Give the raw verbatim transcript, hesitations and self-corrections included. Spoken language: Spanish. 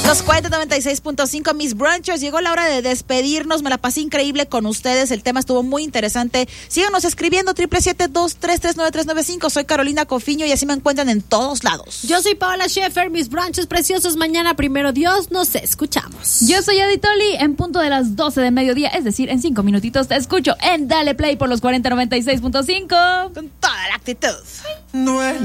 Los cuarenta noventa y seis punto cinco, mis brunchers. Llegó la hora de despedirnos. Me la pasé increíble con ustedes. El tema estuvo muy interesante. Síganos escribiendo triple siete dos tres tres nueve tres nueve cinco. Soy Carolina Cofiño y así me encuentran en todos lados. Yo soy Paola Schaefer. Mis brunches preciosos. Mañana, primero Dios, nos escuchamos. Yo soy Adi Toli. En punto de las doce del mediodía, es decir, en cinco minutitos te escucho en Dale Play por los cuarenta noventa y seis punto cinco. Con toda la actitud. No es